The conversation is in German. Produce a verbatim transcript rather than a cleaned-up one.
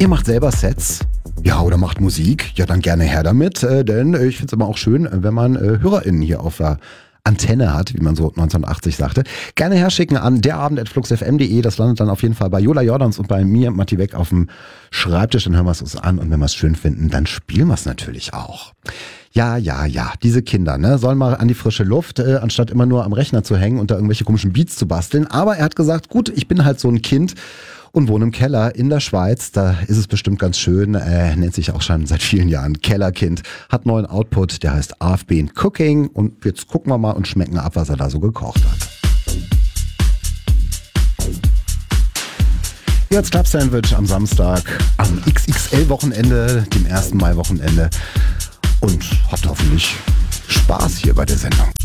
Ihr macht selber Sets? Ja, oder macht Musik? Ja, dann gerne her damit, äh, denn ich finde es immer auch schön, wenn man äh, HörerInnen hier auf der Antenne hat, wie man so neunzehnhundertachtzig sagte. Gerne herschicken an derabend at fluxfm punkt de. Das landet dann auf jeden Fall bei Jola Jordans und bei mir, Matti Beck, auf dem Schreibtisch. Dann hören wir es uns an und wenn wir es schön finden, dann spielen wir es natürlich auch. Ja, ja, ja, diese Kinder, ne, sollen mal an die frische Luft, äh, anstatt immer nur am Rechner zu hängen und da irgendwelche komischen Beats zu basteln. Aber er hat gesagt, gut, ich bin halt so ein Kind und wohne im Keller in der Schweiz. Da ist es bestimmt ganz schön. Äh, nennt sich auch schon seit vielen Jahren Kellerkind. Hat neuen Output, der heißt A F B Cooking. Und jetzt gucken wir mal und schmecken ab, was er da so gekocht hat. Jetzt Club-Sandwich am Samstag, am X X L-Wochenende, dem ersten Mai-Wochenende. Und habt hoffentlich Spaß hier bei der Sendung.